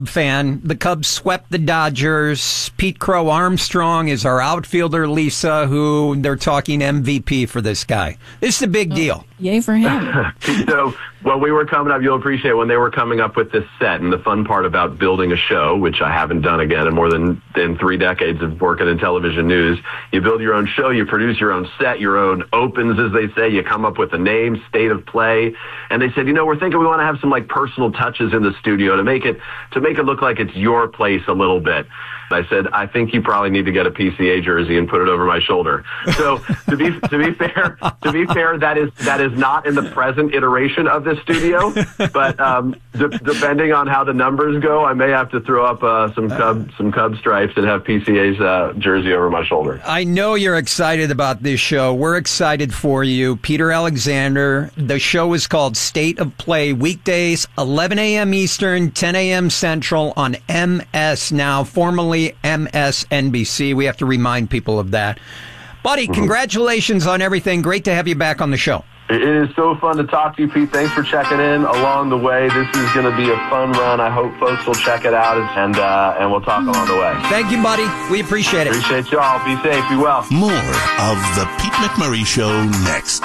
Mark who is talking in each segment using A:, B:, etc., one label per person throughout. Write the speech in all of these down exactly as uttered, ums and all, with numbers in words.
A: fan. The Cubs swept the Dodgers. Pete Crow Armstrong is our outfielder, Lisa, who they're talking M V P for this guy. This is a big deal.
B: Yay for him.
C: So when we were coming up, you'll appreciate when they were coming up with this set, and the fun part about building a show, which I haven't done again in more than in three decades of working in television news, you build your own show, you produce your own set, your own opens, as they say, you come up with a name, state of play, and they said, you know, we're thinking we want to have some like personal touches in the studio to make it to make it look like it's your place a little bit. I said, I think you probably need to get a P C A jersey and put it over my shoulder. So to be to be fair, to be fair, that is that is not in the present iteration of this studio. But um, de- depending on how the numbers go, I may have to throw up uh, some Cub some Cub stripes and have P C A's uh, jersey over my shoulder.
A: I know you're excited about this show. We're excited for you, Peter Alexander. The show is called State of Play, weekdays, eleven a.m. Eastern, ten a.m. Central on M S Now, formerly M S N B C. We have to remind people of that. Buddy, mm-hmm. Congratulations on everything. Great to have you back on the show.
C: It is so fun to talk to you, Pete. Thanks for checking in along the way. This is going to be a fun run. I hope folks will check it out, and uh, and we'll talk along the way.
A: Thank you, buddy. We appreciate it.
C: Appreciate y'all. Be safe. Be well.
D: More of the Pete McMurray Show next.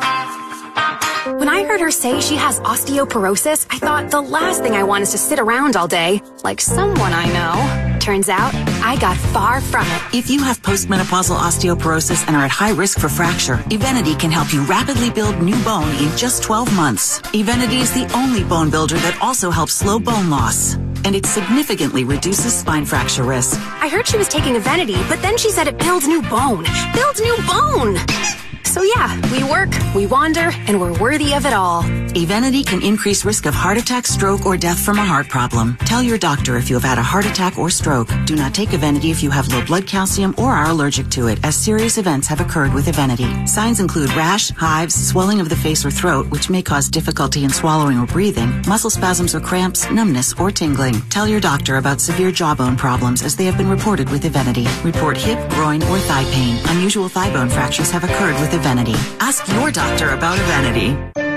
E: When I heard her say she has osteoporosis, I thought the last thing I want is to sit around all day, like someone I know. Turns out, I got far from it.
F: If you have postmenopausal osteoporosis and are at high risk for fracture, Evenity can help you rapidly build new bone in just twelve months. Evenity is the only bone builder that also helps slow bone loss. And it significantly reduces spine fracture risk.
E: I heard she was taking Evenity, but then she said it builds new bone. Builds new bone! So yeah, we work, we wander, and we're worthy of it all.
F: Evenity can increase risk of heart attack, stroke, or death from a heart problem. Tell your doctor if you have had a heart attack or stroke. Do not take Evenity if you have low blood calcium or are allergic to it, as serious events have occurred with Evenity. Signs include rash, hives, swelling of the face or throat, which may cause difficulty in swallowing or breathing, muscle spasms or cramps, numbness, or tingling. Tell your doctor about severe jawbone problems, as they have been reported with Evenity. Report hip, groin, or thigh pain. Unusual thigh bone fractures have occurred with Evenity. Evenity. Ask your doctor about Evenity.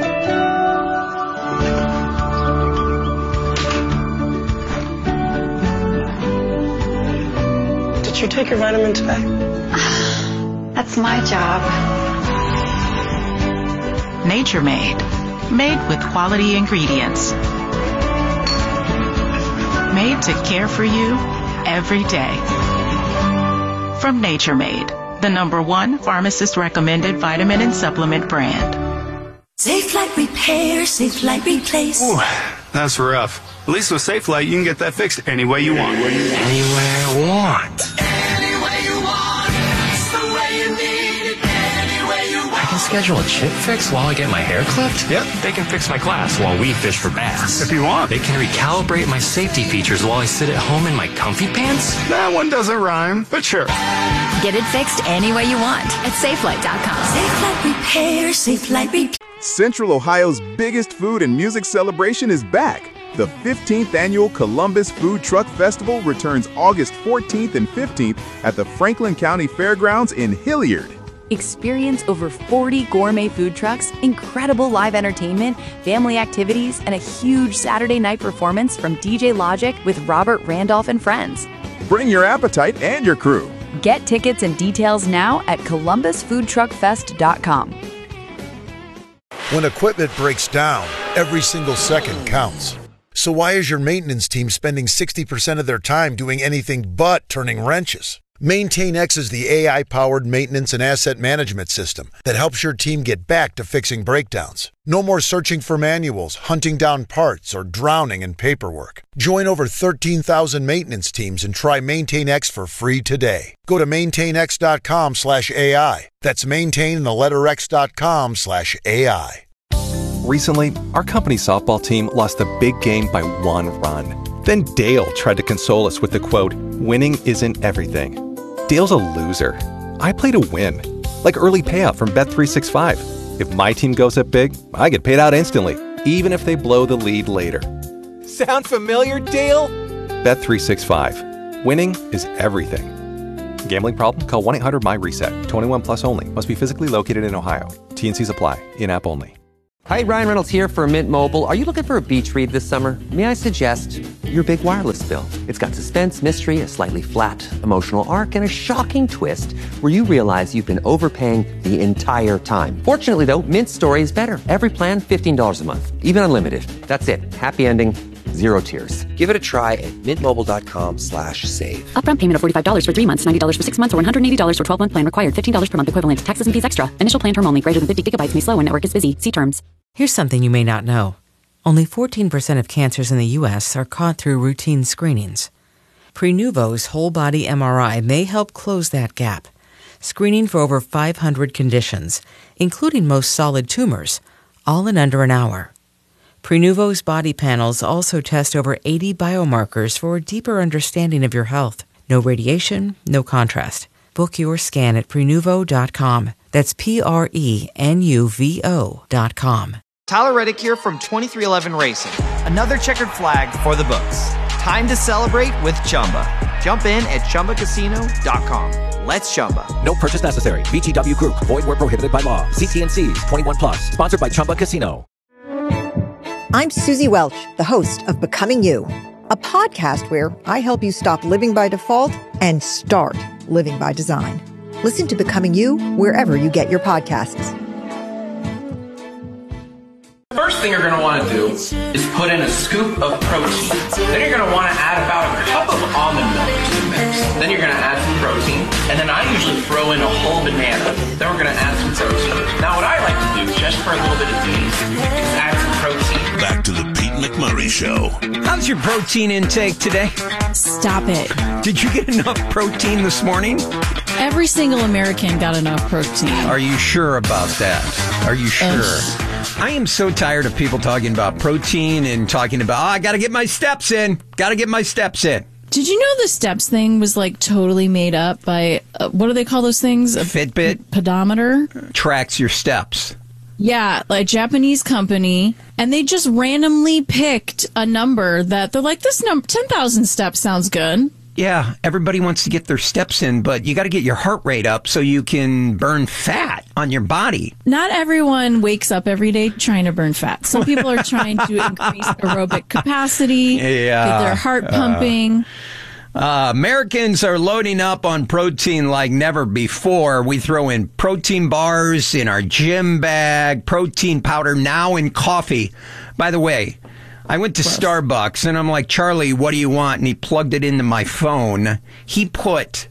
G: Did you take your vitamin today?
H: That's my job.
I: Nature Made. Made with quality ingredients. Made to care for you every day. From Nature Made, the number one pharmacist-recommended vitamin and supplement brand.
J: Safe Light Repair, Safe Light Replace.
K: Ooh, that's rough. At least with Safe Light, you can get that fixed any way you want.
L: Anywhere I want.
J: Any way you want. It's the way you need it. Any way you want.
L: I can schedule a chip fix while I get my hair clipped?
K: Yep.
L: They can fix my glass while we fish for bass.
K: If you want.
L: They can recalibrate my safety features while I sit at home in my comfy pants?
K: That one doesn't rhyme, but sure.
M: Get it fixed any way you want at Safelight dot com.
J: Safe Light Repair, Safe Light Repair.
N: Central Ohio's biggest food and music celebration is back. The fifteenth Annual Columbus Food Truck Festival returns August fourteenth and fifteenth at the Franklin County Fairgrounds in Hilliard.
O: Experience over forty gourmet food trucks, incredible live entertainment, family activities, and a huge Saturday night performance from D J Logic with Robert Randolph and friends.
N: Bring your appetite and your crew.
O: Get tickets and details now at columbus food truck fest dot com.
P: When equipment breaks down, every single second counts. So why is your maintenance team spending sixty percent of their time doing anything but turning wrenches? MaintainX is the A I-powered maintenance and asset management system that helps your team get back to fixing breakdowns. No more searching for manuals, hunting down parts, or drowning in paperwork. Join over thirteen thousand maintenance teams and try MaintainX for free today. Go to maintainx.com slash AI. That's maintain and the letter x.com slash AI.
Q: Recently, our company softball team lost a big game by one run. Then Dale tried to console us with the quote, "Winning isn't everything." Dale's a loser. I play to win. Like early payout from Bet three sixty-five. If my team goes up big, I get paid out instantly, even if they blow the lead later.
R: Sound familiar, Dale?
Q: Bet three sixty-five. Winning is everything. Gambling problem? Call one eight hundred M Y RESET. twenty-one plus only. Must be physically located in Ohio. T and Cs apply. In-app only.
B: Hi, Ryan Reynolds here for Mint Mobile. Are you looking for a beach read this summer? May I suggest your big wireless bill? It's got suspense, mystery, a slightly flat emotional arc, and a shocking twist where you realize you've been overpaying the entire time. Fortunately, though, Mint's story is better. Every plan, fifteen dollars a month. Even unlimited. That's it. Happy ending. Zero tears. Give it a try at mintmobile.com slash save.
S: Upfront payment of forty-five dollars for three months, ninety dollars for six months, or one hundred eighty dollars for twelve-month plan required. fifteen dollars per month equivalent. Taxes and fees extra. Initial plan term only. Greater than fifty gigabytes may slow when network is busy. See terms.
T: Here's something you may not know. Only fourteen percent of cancers in the U S are caught through routine screenings. Prenuvo's whole-body M R I may help close that gap. Screening for over five hundred conditions, including most solid tumors, all in under an hour. Prenuvo's body panels also test over eighty biomarkers for a deeper understanding of your health. No radiation, no contrast. Book your scan at Prenuvo dot com. That's P R E N U V O dot com.
U: Tyler Reddick here from twenty-three eleven Racing. Another checkered flag for the books. Time to celebrate with Chumba. Jump in at Chumba Casino dot com. Let's Chumba.
V: No purchase necessary. V G W Group. Void where prohibited by law. See T and C's. twenty-one plus. Sponsored by Chumba Casino.
W: I'm Susie Welch, the host of Becoming You, a podcast where I help you stop living by default and start living by design. Listen to Becoming You wherever you get your podcasts.
X: First thing you're going to want to do is put in a scoop of protein. Then you're going to want to add about a cup of almond milk to the mix. Then you're going to add some protein. And then I usually throw in a whole banana. Then we're going to add some protein. Now what I like to do, just for a little bit of ease, is add some protein.
D: Back to the Pete McMurray Show.
A: How's your protein intake today? Stop it. Did you get enough protein this morning?
Y: Every single American got enough protein.
A: Are you sure about that? Are you sure? Ugh. I am so tired of people talking about protein and talking about, oh, I got to get my steps in. Got to get my steps in.
Y: Did you know the steps thing was like totally made up by, uh, what do they call those things? A
A: Fitbit?
Y: Pedometer?
A: Tracks your steps.
Y: Yeah, like a Japanese company, and they just randomly picked a number that they're like, this number, ten thousand steps sounds good.
A: Yeah, everybody wants to get their steps in, but you got to get your heart rate up so you can burn fat on your body.
Y: Not everyone wakes up every day trying to burn fat. Some people are trying to increase aerobic capacity,
A: yeah,
Y: get their heart pumping.
A: Uh, Uh, Americans are loading up on protein like never before. We throw in protein bars in our gym bag, protein powder, now in coffee. By the way, I went to Gross. Starbucks and I'm like, Charlie, what do you want? And he plugged it into my phone. He put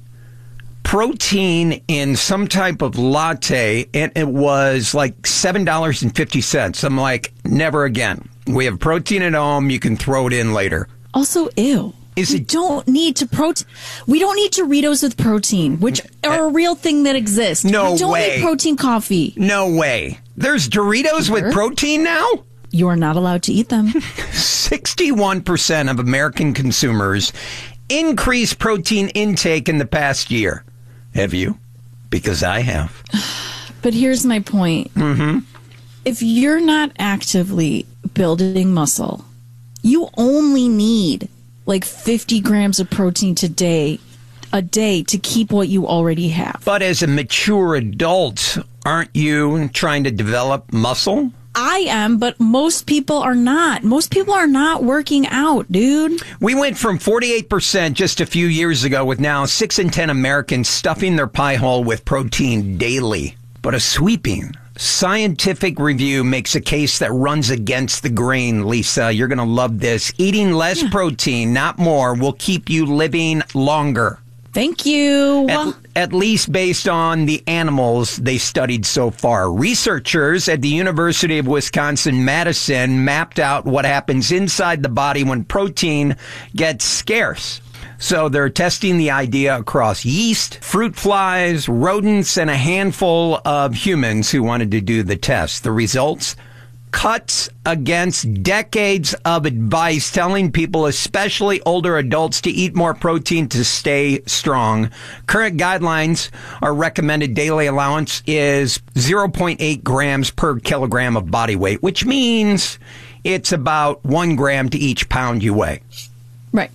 A: protein in some type of latte and it was like seven dollars and fifty cents. I'm like, never again. We have protein at home. You can throw it in later.
Y: Also, ew. Is we it, don't need to protein. We don't need Doritos with protein, which are a real thing that exists.
A: No
Y: we don't
A: way.
Y: need protein coffee.
A: No way. There's Doritos sure. with protein now?
Y: You're not allowed to eat them.
A: sixty-one percent of American consumers increased protein intake in the past year. Have you? Because I have.
Y: But here's my point.
A: Mm-hmm.
Y: If you're not actively building muscle, you only need like fifty grams of protein today, a day to keep what you already have.
A: But as a mature adult, aren't you trying to develop muscle?
Y: I am, but most people are not. Most people are not working out, dude.
A: We went from forty-eight percent just a few years ago with now six in ten Americans stuffing their pie hole with protein daily. But a sweeping scientific review makes a case that runs against the grain, Lisa. You're going to love this. Eating less yeah. protein, not more, will keep you living longer.
Y: Thank you.
A: At, at least based on the animals they studied so far. Researchers at the University of Wisconsin-Madison mapped out what happens inside the body when protein gets scarce. So they're testing the idea across yeast, fruit flies, rodents, and a handful of humans who wanted to do the test. The results? Cuts against decades of advice telling people, especially older adults, to eat more protein to stay strong. Current guidelines are recommended daily allowance is zero point eight grams per kilogram of body weight, which means it's about one gram to each pound you weigh.
Y: Right.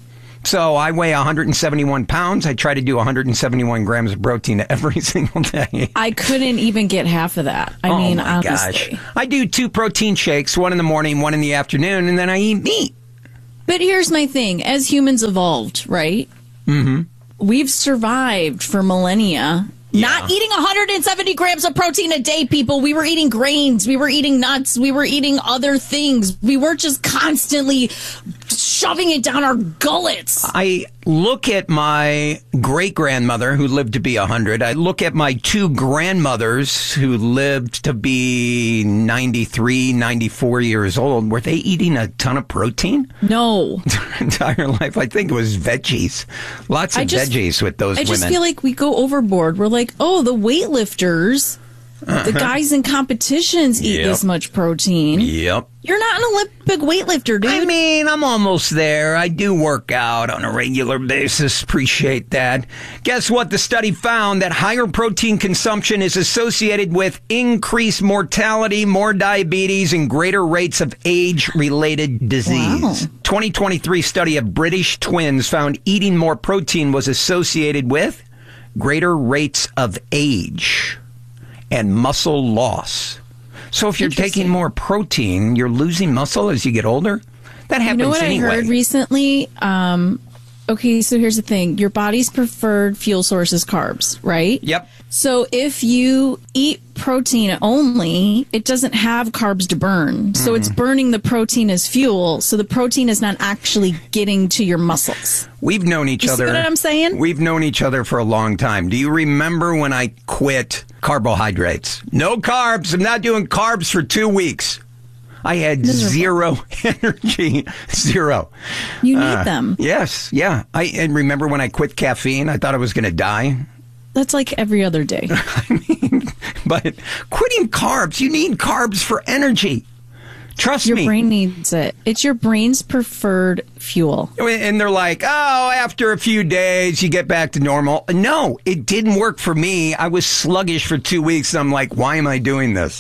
A: So I weigh one hundred seventy-one pounds. I try to do one hundred seventy-one grams of protein every single day.
Y: I couldn't even get half of that. I
A: oh
Y: mean,
A: my
Y: honestly.
A: gosh. I do two protein shakes, one in the morning, one in the afternoon, and then I eat meat.
Y: But here's my thing. As humans evolved, right?
A: Mm-hmm.
Y: We've survived for millennia. Yeah. Not eating one hundred seventy grams of protein a day, people. We were eating grains. We were eating nuts. We were eating other things. We weren't just constantly shoving it down our gullets.
A: I look at my great-grandmother who lived to be one hundred. I look at my two grandmothers who lived to be ninety-three, ninety-four years old. Were they eating a ton of protein?
Y: No.
A: Their entire life. I think it was veggies. Lots of just, veggies with those
Y: I
A: women.
Y: I just feel like we go overboard. We're like, oh, the weightlifters, uh-huh. the guys in competitions eat yep. this much protein.
A: Yep.
Y: You're not an Olympic weightlifter, dude.
A: I mean, I'm almost there. I do work out on a regular basis. Appreciate that. Guess what? The study found that higher protein consumption is associated with increased mortality, more diabetes, and greater rates of age-related disease. Wow. twenty twenty-three study of British twins found eating more protein was associated with greater rates of age and muscle loss. So if you're taking more protein, you're losing muscle as you get older? That happens anyway. You know what anyway.
Y: I heard recently? Um, okay, so here's the thing. Your body's preferred fuel source is carbs, right?
A: Yep.
Y: So if you eat protein only, it doesn't have carbs to burn. So mm. it's burning the protein as fuel. So the protein is not actually getting to your muscles.
A: We've known each
Y: you
A: other.
Y: See what I'm saying?
A: We've known each other for a long time. Do you remember when I quit carbohydrates? No carbs. I'm not doing carbs for two weeks. I had Miserable. zero energy. Zero.
Y: You need
A: uh,
Y: them.
A: Yes. Yeah. I and remember when I quit caffeine, I thought I was going to die.
Y: That's like every other day.
A: I mean, but quitting carbs, you need carbs for energy. Trust
Y: your
A: me.
Y: Your brain needs it. It's your brain's preferred fuel.
A: And they're like, oh, after a few days, you get back to normal. No, it didn't work for me. I was sluggish for two weeks. And I'm like, why am I doing this?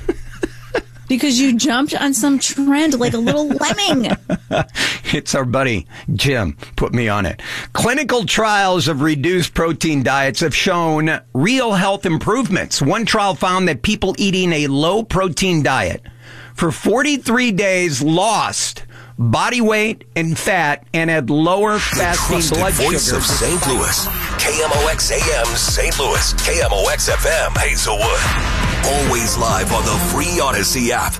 Y: Because you jumped on some trend like a little lemming.
A: It's our buddy Jim put me on it. Clinical trials of reduced protein diets have shown real health improvements. One trial found that people eating a low protein diet for forty-three days lost body weight and fat and had lower fasting blood sugar.
C: Voice of Saint Louis. K M O X A M Saint Louis. K M O X F M Hazelwood. Always live on the free Odyssey app.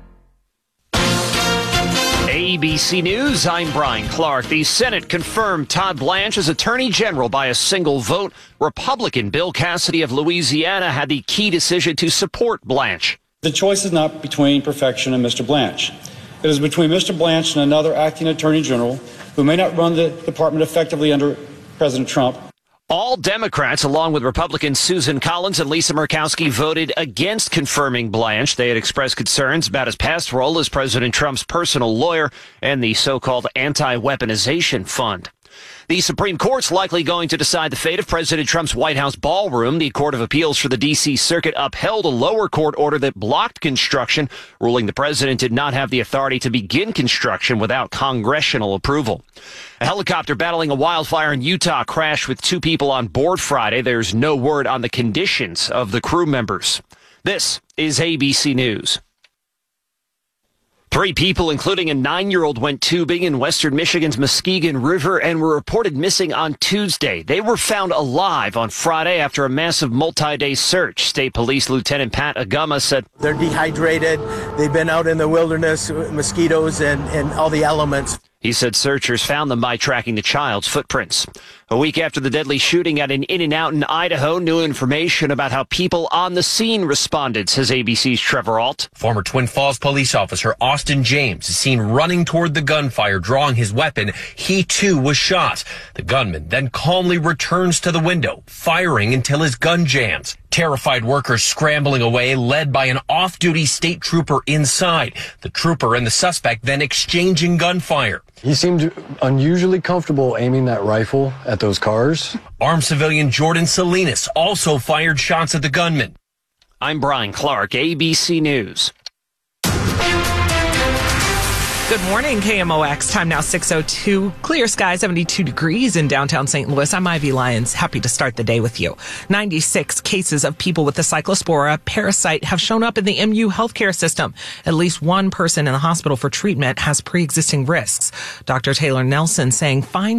E: A B C News, I'm Brian Clark. The Senate confirmed Todd Blanche as Attorney General by a single vote. Republican Bill Cassidy of Louisiana had the key decision to support Blanche.
F: The choice is not between perfection and Mister Blanche. It is between Mister Blanche and another acting Attorney General who may not run the department effectively under President Trump.
E: All Democrats, along with Republicans Susan Collins and Lisa Murkowski, voted against confirming Blanche. They had expressed concerns about his past role as President Trump's personal lawyer and the so-called anti-weaponization fund. The Supreme Court's likely going to decide the fate of President Trump's White House ballroom. The Court of Appeals for the D C Circuit upheld a lower court order that blocked construction, ruling the president did not have the authority to begin construction without congressional approval. A helicopter battling a wildfire in Utah crashed with two people on board Friday. There's no word on the conditions of the crew members. This is A B C News. Three people, including a nine-year-old, went tubing in western Michigan's Muskegon River and were reported missing on Tuesday. They were found alive on Friday after a massive multi-day search. State Police Lieutenant Pat Agama said,
G: "They're dehydrated. They've been out in the wilderness, mosquitoes and, and all the elements."
E: He said searchers found them by tracking the child's footprints. A week after the deadly shooting at an In-N-Out in Idaho, new information about how people on the scene responded, says A B C's Trevor Ault.
H: Former Twin Falls police officer Austin James is seen running toward the gunfire, drawing his weapon. He, too, was shot. The gunman then calmly returns to the window, firing until his gun jams. Terrified workers scrambling away, led by an off-duty state trooper inside. The trooper and the suspect then exchanging gunfire.
Z: He seemed unusually comfortable aiming that rifle at those cars.
H: Armed civilian Jordan Salinas also fired shots at the gunman.
E: I'm Brian Clark, A B C News.
I: Good morning, K M O X. Time now six oh two. Clear sky, seventy-two degrees in downtown Saint Louis. I'm Ivy Lyons. Happy to start the day with you. ninety-six cases of people with the Cyclospora parasite have shown up in the M U healthcare system. At least one person in the hospital for treatment has pre-existing risks. Doctor Taylor Nelson saying fine